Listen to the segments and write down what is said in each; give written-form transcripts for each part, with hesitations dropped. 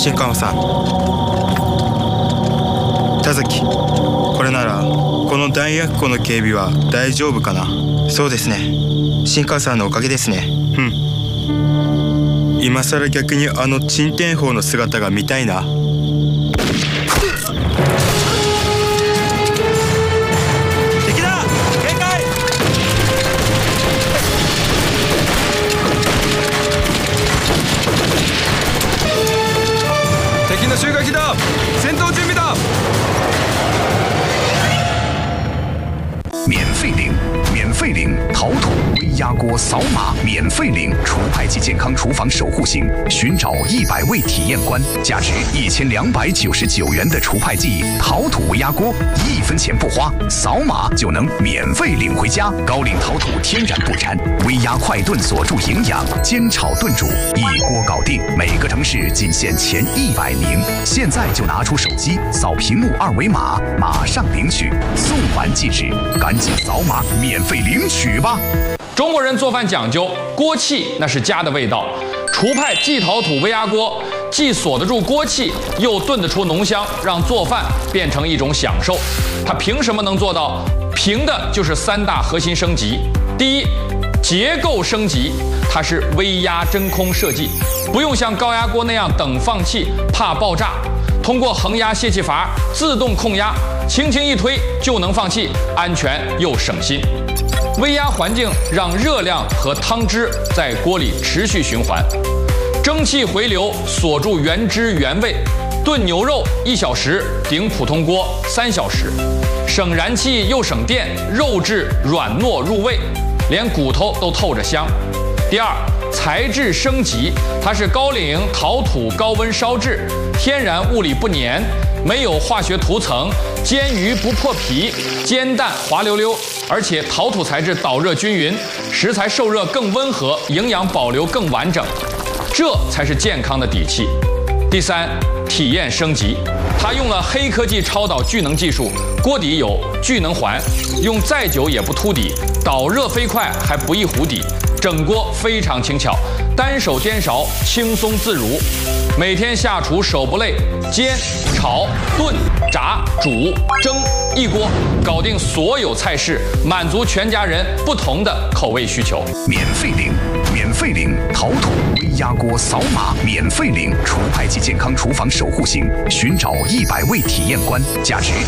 新川さん、田崎、これならこの弾薬庫の警備は大丈夫かな。そうですね、新川さんのおかげですね。今さら逆にあの鎮天砲の姿が見たいな。敵だ、警戒。敵の襲撃だ、戦闘準備だ。 免费领，免费领，陶土微压锅扫码免费领，除排及健康厨房守护型，寻找100位体验官，价值1299元的除排技陶土微压锅，1分钱不花，扫码就能免费领回家。高岭陶土天然不粘，微压快炖锁住营养，煎炒炖煮一锅搞定。每个城市仅限前100名，现在就拿出手机扫屏幕2维码，马上领取，送完即止，赶紧扫码免费领取吧！ 中国人做饭讲究锅气，那是家的味道。厨派冀陶土微压锅，既锁得住锅气，又炖得出浓香，让做饭变成一种享受。它凭什么能做到？凭的就是3大核心升级。第一，结构升级，它是微压真空设计，不用像高压锅那样等放气，怕爆炸。通过恒压泄气阀自动控压，轻轻一推就能放气，安全又省心。微压环境让热量和汤汁在锅里持续循环，蒸汽回流锁住原汁原味。炖牛肉1小时顶普通锅3小时，省燃气又省电，肉质软糯入味，连骨头都透着香。第二，材质升级，它是高岭陶土高温烧制，天然物理不粘，没有化学涂层，煎鱼不破皮，煎蛋滑溜溜，而且陶土材质导热均匀，食材受热更温和，营养保留更完整，这才是健康的底气。第三，体验升级，它用了黑科技超导聚能技术，锅底有聚能环，用再久也不凸底，导热飞快还不易糊底，整锅非常轻巧，单手颠勺轻松自如。每天下厨手不累，煎、炒、炖、炸、煮、蒸，一锅搞定所有菜式，满足全家人不同的口味需求。 免费领，免费领，陶土微压锅扫码免费领，除排及健康厨房守护型，寻找100位体验官，价值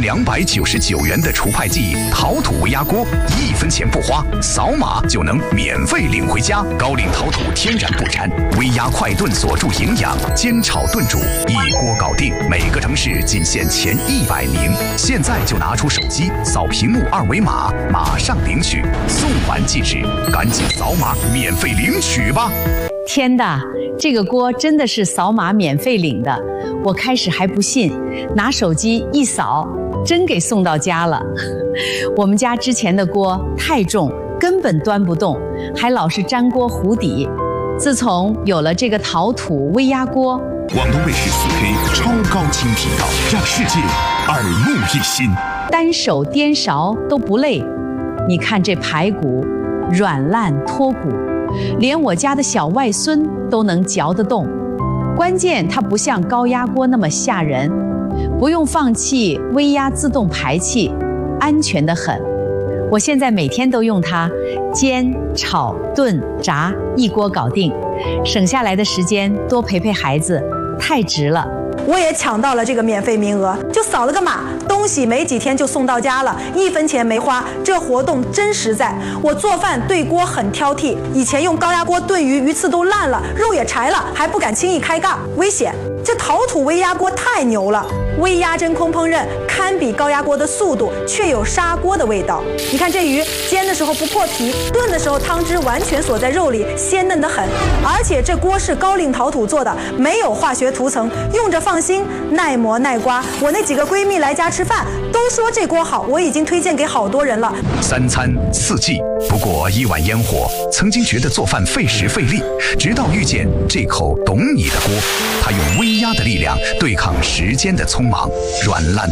1299元的除排技陶土微压锅，1分钱不花，扫码就能免费领回家。高岭陶土天然不粘，微压快炖锁住营养，煎炒炖煮一锅搞定。每个城市仅限前100名，现在就拿出手机扫屏幕2维码，马上领取，送完即止，赶紧扫码免费领取吧！ 天的，这个锅真的是扫码免费领的，我开始还不信，拿手机一扫，真给送到家了。我们家之前的锅太重，根本端不动，还老是粘锅糊底。自从有了这个陶土微压锅， 广东卫视4K 超高清频道，让世界耳目一新。 单手颠勺都不累。你看这排骨，软烂脱骨，连我家的小外孙都能嚼得动。关键它不像高压锅那么吓人，不用放气，微压自动排气，安全得很。我现在每天都用它煎、炒、炖、炸，一锅搞定，省下来的时间多陪陪孩子，太值了。 我也抢到了这个免费名额，就扫了个码，东西没几天就送到家了，1分钱没花，这活动真实在。我做饭对锅很挑剔，以前用高压锅炖鱼，鱼刺都烂了，肉也柴了，还不敢轻易开盖，危险。这陶土微压锅太牛了，微压真空烹饪堪比高压锅的速度，却有砂锅的味道。你看这鱼煎的时候不破皮，炖的时候汤汁完全锁在肉里，鲜嫩得很。而且这锅是高岭陶土做的，没有化学涂层，用着放心，耐磨耐刮。我那几个闺蜜来家吃饭都说这锅好，我已经推荐给好多人了。 3餐4季，不过1碗烟火。曾经觉得做饭费时费力，直到遇见这口懂你的锅，它用微压的力量对抗时间的匆忙，软烂的牛腩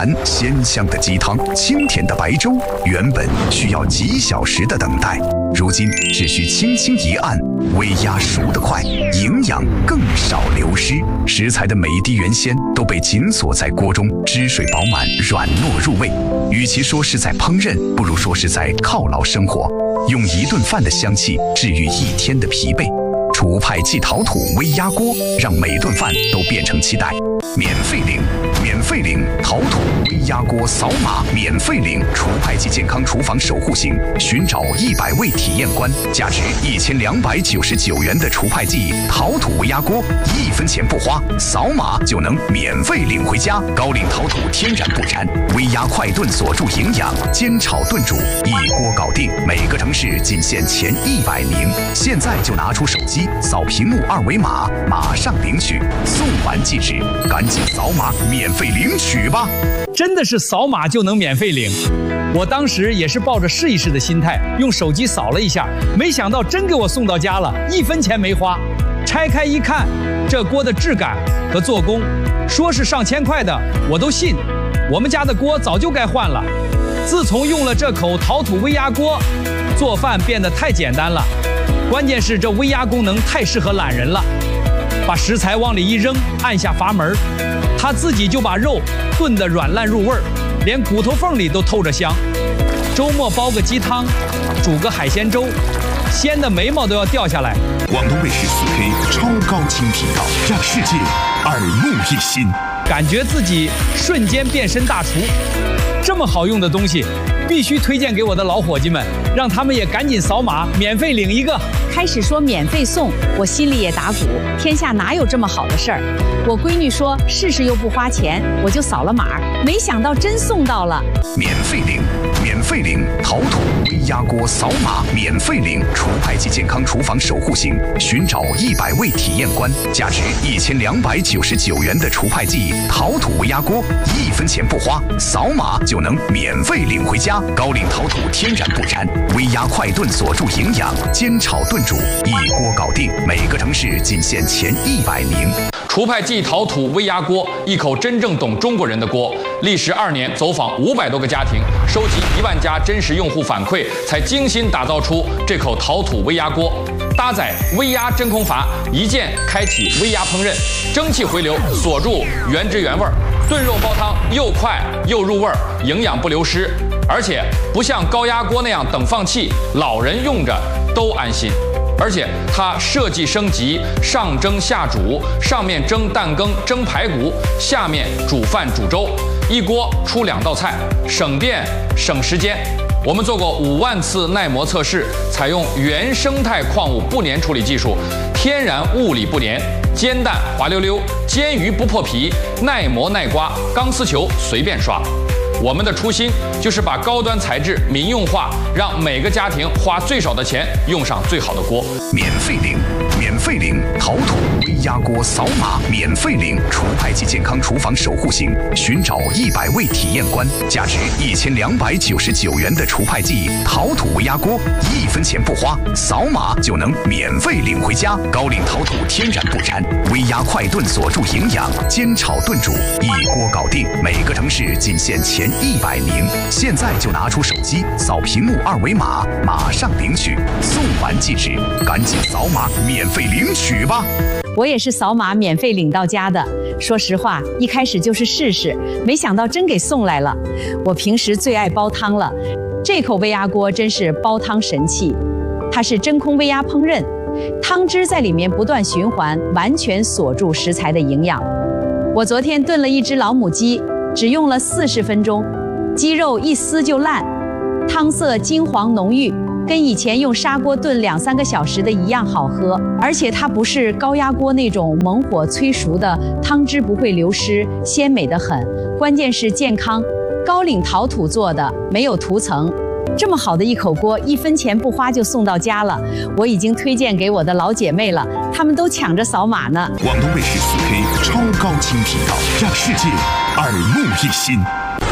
碗鲜香的鸡汤、清甜的白粥，原本需要几小时的等待，如今只需轻轻一按，微压熟得快，营养更少流失。食材的每一滴原鲜都被紧锁在锅中，汁水饱满，软糯入味。与其说是在烹饪，不如说是在犒劳生活，用一顿饭的香气治愈一天的疲惫。厨派即陶土微压锅，让每顿饭都变成期待。免费领陶土微压锅，扫码免费领厨派即健康厨房守护型，寻找100位体验官，价值1299元的厨派即陶土微压锅，1分钱不花，扫码就能免费领回家。高岭陶土天然不粘，微压快炖锁住营养，煎炒炖煮一锅搞定。每个城市仅限前100名，现在就拿出手机扫屏幕2维码，马上领取，送完即止，赶紧扫码免费领取吧！ 真的是扫码就能免费领。我当时也是抱着试一试的心态，用手机扫了一下，没想到真给我送到家了，1分钱没花。拆开一看，这锅的质感和做工，说是上千块的，我都信。我们家的锅早就该换了。自从用了这口陶土微压锅，做饭变得太简单了。关键是这微压功能太适合懒人了，把食材往里一扔，按下阀门，它自己就把肉炖得软烂入味儿，连骨头缝里都透着香。周末煲个鸡汤，煮个海鲜粥，鲜的眉毛都要掉下来。 广东卫视4K 超高清频道，让世界耳目一新， 感觉自己瞬间变身大厨。这么好用的东西，必须推荐给我的老伙计们，让他们也赶紧扫码免费领一个。 开始说免费送，我心里也打鼓，天下哪有这么好的事儿？我闺女说试试又不花钱，我就扫了码，没想到真送到了。 免费领陶土微压锅，扫码免费领厨派即健康厨房守护型，寻找100位体验官，价值1299元的厨派即陶土微压锅，1分钱不花，扫码就能免费领回家。高岭陶土天然不粘，微压快炖锁住营养，煎炒炖煮一锅搞定。每个城市仅限前100名。 厨派即陶土微压锅，一口真正懂中国人的锅。历时2年，走访500多个家庭，收集1万家真实用户反馈，才精心打造出这口陶土微压锅。搭载微压真空阀，一键开启微压烹饪，蒸汽回流锁住原汁原味，炖肉煲汤又快又入味，营养不流失。而且不像高压锅那样等放气，老人用着都安心。而且它设计升级，上蒸下煮，上面蒸蛋羹、蒸排骨，下面煮饭煮粥，一锅出2道菜，省电省时间。我们做过5万次耐磨测试，采用原生态矿物不粘处理技术，天然物理不粘，煎蛋滑溜溜，煎鱼不破皮，耐磨耐刮，钢丝球随便刷。我们的初心就是把高端材质民用化，让每个家庭花最少的钱用上最好的锅。 免费领陶土微压锅，扫码免费领厨派即健康厨房守护型，寻找100位体验官，价值1299元的厨派即陶土微压锅，1分钱不花，扫码就能免费领回家。高岭陶土天然不粘，微压快炖锁住营养，煎炒炖煮一锅搞定。每个城市仅限前100名，现在就拿出手机扫屏幕2维码，马上领取，送完即止，赶紧扫码免费领取吧！ 我也是扫码免费领到家的。说实话，一开始就是试试，没想到真给送来了。我平时最爱煲汤了，这口微压锅真是煲汤神器。它是真空微压烹饪，汤汁在里面不断循环，完全锁住食材的营养。我昨天炖了一只老母鸡，只用了40分钟，鸡肉一撕就烂，汤色金黄浓郁，跟以前用砂锅炖2-3个小时的一样好喝。而且它不是高压锅那种猛火催熟的，汤汁不会流失，鲜美得很。关键是健康，高岭陶土做的，没有涂层。这么好的一口锅，1分钱不花就送到家了。我已经推荐给我的老姐妹了，她们都抢着扫码呢。 广东卫视4K 超高清频道，让世界耳目一新。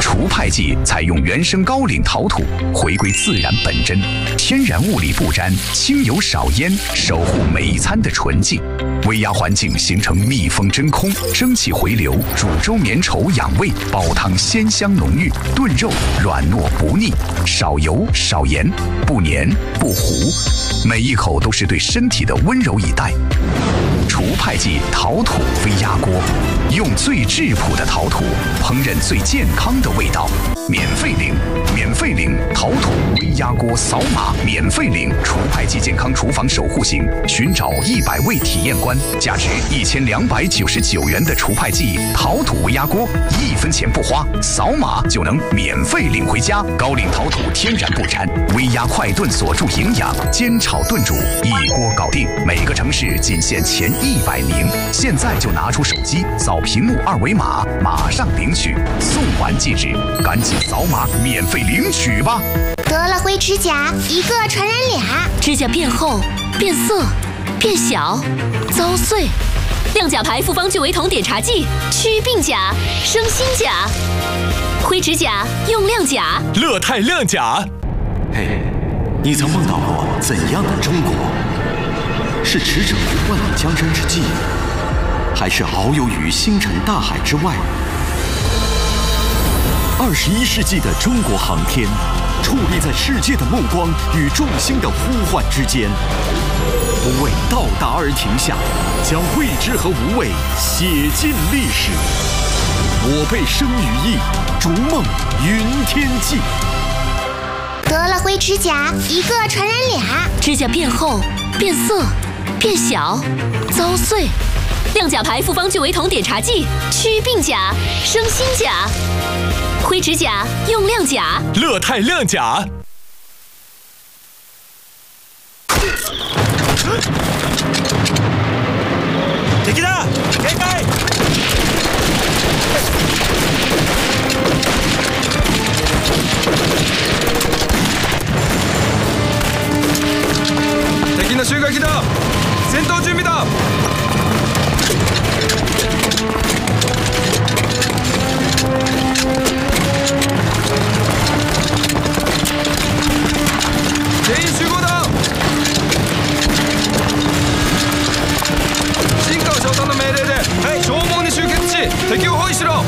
除派剂采用原生高岭陶土，回归自然本真，天然物理不沾，清油少烟，守护每一餐的纯净。微压环境形成密封真空，蒸汽回流，煮粥绵稠养胃，煲汤鲜香浓郁，炖肉软糯不腻，少油少盐，不黏不糊，每一口都是对身体的温柔以待。除派剂陶土微压锅，用最质朴的陶土烹饪最健康的味道。免费领陶土微压锅扫码免费领除派剂健康厨房守护行，寻找100位体验官，价值1299元的除派剂陶土微压锅，1分钱不花，扫码就能免费领回家。高岭陶土天然不沾，微压快炖锁住营养，煎炒炖煮一锅搞定。每个城市仅限前100名，现在就拿出手机扫屏幕2维码，马上领取，送完即止，赶紧扫码免费领取吧。 得了灰指甲，一个传染俩， 指甲变厚、变色、变小、遭碎。亮甲牌复方聚维酮碘茶剂，祛病甲，生新甲。灰指甲用亮甲， 乐泰亮甲。 嘿，你曾梦到过怎样的中国？是驰骋于万里江山之际，还是遨游于星辰大海之外？21世纪的中国航天，矗立在世界的目光与众星的呼唤之间，不为到达而停下，将未知和无畏写进历史。我辈生于翼，逐梦云天际。 得了灰指甲，一个传染俩， 指甲变厚、变色、变小、遭碎。亮甲牌复方聚维酮碘茶剂，祛病甲，生新甲。灰指甲用亮甲， 乐泰亮甲。